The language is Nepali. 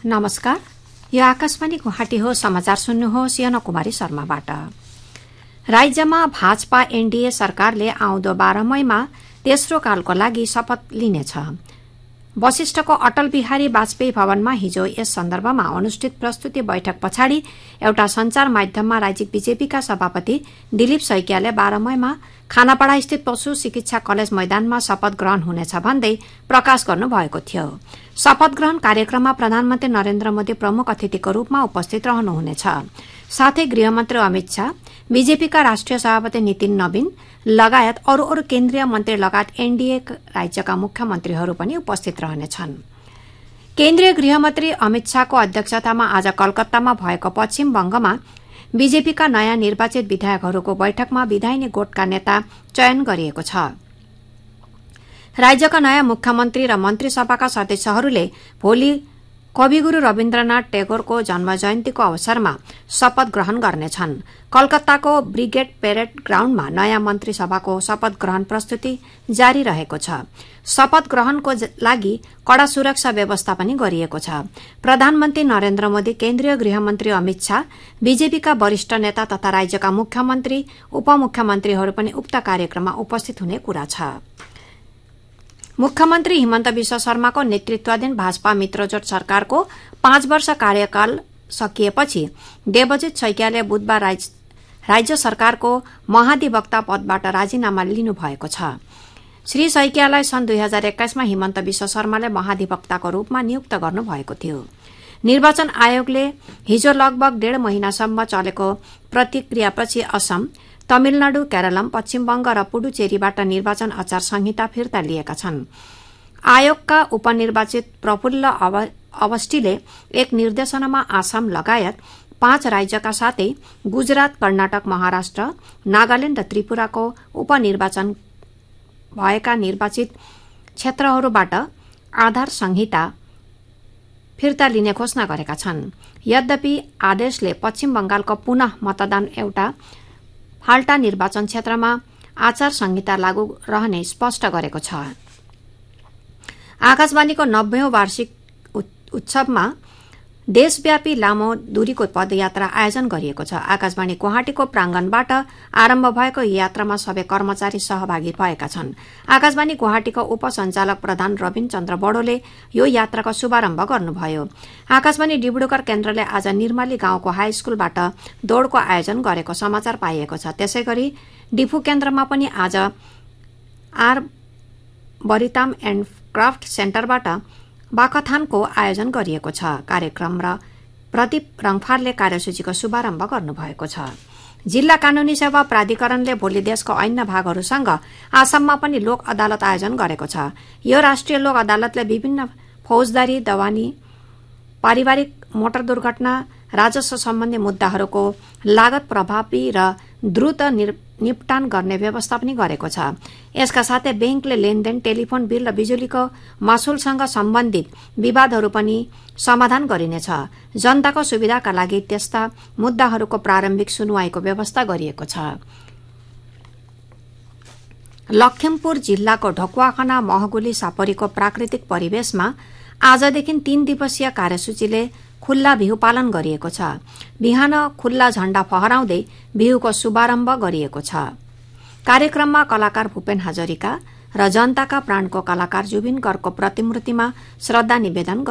नमस्कार, यो आकाशवाणी गुवाहाटी हो। समाचार सुन्नुहोस् यन कुमारी शर्माबाट। राज्यमा भाजपा एनडीए सरकारले आउँदो 12 मईमा तेस्रो कालको लागि शपथ लिनेछ। वशिष्ठको अटल बिहारी वाजपेयी भवनमा हिजो यस सन्दर्भमा अनुष्ठित प्रस्तुति बैठक पछाडि एउटा संचार माध्यममा राज्य बीजेपीका सभापति दिलीप सैकियाले 12 मईमा खानापाडा स्थित पशु चिकित्सा कलेज मैदानमा शपथ ग्रहण हुनेछ भन्दै प्रकाश गर्नुभएको थियो। शपथ ग्रहण कार्यक्रममा प्रधानमन्त्री नरेन्द्र मोदी प्रमुख अतिथिको रूपमा उपस्थित रहनुहुनेछ। साथै गृहमन्त्री अमित शाह, बीजेपीका राष्ट्रिय सभापति नितिन नवीन लगायत अरू केन्द्रीय मन्त्री लगायत एनडीए राज्यका मुख्यमन्त्रीहरू पनि उपस्थित रहनेछन्। केन्द्रीय गृहमन्त्री अमित शाहको अध्यक्षतामा आज कलकत्तामा भएको पश्चिम बंगमा बीजेपीका नयाँ निर्वाचित विधायकहरूको बैठकमा विधायिनी गोठका नेता चयन गरिएको छ। राज्यका नयाँ मुख्यमन्त्री र मन्त्रीसभाका सदस्यहरूले भोलि कविगुरू रविन्द्रनाथ टेगोरको जन्म जयन्तीको अवसरमा शपथ ग्रहण गर्नेछन्। कलकत्ताको ब्रिगेड पेरेड ग्राउण्डमा नयाँ मन्त्रीसभाको शपथ ग्रहण प्रस्तुति जारी रहेको छ। शपथ ग्रहणको लागि कड़ा सुरक्षा व्यवस्था पनि गरिएको छ। प्रधानमन्त्री नरेन्द्र मोदी, केन्द्रीय गृहमन्त्री अमित शाह, बीजेपीका वरिष्ठ नेता तथा राज्यका मुख्यमन्त्री उपमुख्यमन्त्रीहरू पनि उक्त कार्यक्रममा उपस्थित हुने कुरा छ। मुख्यमन्त्री हिमन्त विश्व शर्माको नेतृत्वाधीन भाजपा मित्रजोट सरकारको 5 वर्ष कार्यकाल सकिएपछि देवजित सैकियाले बुधबार राज्य सरकारको महाधिवक्ता पदबाट राजीनामा लिनुभएको छ। श्री सैकियालाई सन् 2021मा हिमन्त विश्व शर्माले महाधिवक्ताको रूपमा नियुक्त गर्नुभएको थियो। निर्वाचन आयोगले हिजो लगभग 1.5 महिनासम्म चलेको प्रतिक्रियापछि असम, तमिलनाडु, केरलम, पश्चिम बंग र पुडुचेरीबाट निर्वाचन आचार संहिता फिर्ता लिएका छन्। आयोगका उपनिर्वाचित प्रफुल्ल अवस्थीले एक निर्देशनामा आसाम लगायत 5 राज्यका साथै गुजरात, कर्नाटक, महाराष्ट्र, नागाल्याण्ड र त्रिपुराको उपनिर्वाचन भएका निर्वाचित क्षेत्रहरूबाट आधार संहिता फिर्ता लिने घोषणा गरेका छन्। यद्यपि आदेशले पश्चिम बंगालको पुनः मतदान एउटा हाल्टा निर्वाचन क्षेत्रमा आचार संहिता लागू रहने स्पष्ट गरेको छ। आकाशवाणीको 90औं वार्षिक उत्सवमा देशव्यापी लामो दूरीको पदयात्रा आयोजन गरिएको छ। आकाशवाणी गुवाहाटीको प्रांगणबाट आरम्भ भएको यात्रामा सबै कर्मचारी सहभागी भएका छन्। आकाशवाणी गुवाहाटीको उपसञ्चालक प्रधान रविन चन्द्र बडोले यो यात्राको शुभारम्भ गर्नुभयो। आकाशवाणी डिब्रुगढ़ केन्द्रले आज निर्माली गाउँको हाई स्कूलबाट दौड़को आयोजन गरेको समाचार पाइएको छ। त्यसैगरी डिफू केन्द्रमा पनि आज आर बरिताम एण्ड क्राफ्ट सेन्टरबाट बाकथानको आयोजन गरिएको छ। कार्यक्रम र प्रदीप रङफारले कार्यसूचीको शुभारम्भ गर्नुभएको छ। जिल्ला कानूनी सेवा प्राधिकरणले भोलि देशको अन्य भागहरूसँग आसाममा पनि लोक अदालत आयोजन गरेको छ। यो राष्ट्रिय लोक अदालतले विभिन्न फौजदारी, दवानी, पारिवारिक, मोटर दुर्घटना, राजस्व सम्बन्धी मुद्दाहरूको लागत प्रभावी र द्रुत निपटान गर्ने व्यवस्था पनि गरेको छ। यसका साथै बैंकले लेनदेन, टेलिफोन बिल र बिजुलीको मासुलसँग सम्बन्धित विवादहरू पनि समाधान गरिनेछ। जनताको सुविधाका लागि त्यस्ता मुद्दाहरूको प्रारम्भिक सुनवाईको व्यवस्था गरिएको छ। लखिमपुर जिल्लाको ढकुवाखाना महगुली सापरीको प्राकृतिक परिवेशमा आजदेखि 3 दिवसीय कार्यसूचीले खुल्ला बिहु पालन गरिएको छ। बिहान खुल्ला झण्डा फहराउँदै बिहुको शुभारम्भ गरिएको छ। कार्यक्रममा कलाकार भूपेन हजरिका र जनताका प्राणको कलाकार जुबिन गर्गको प्रतिमूर्तिमा श्रद्धा निवेदन